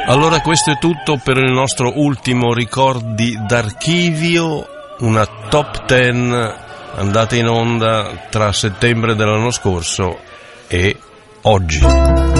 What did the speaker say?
Allora questo è tutto per il nostro ultimo Ricordi d'archivio, una top 10 andata in onda tra settembre dell'anno scorso e oggi.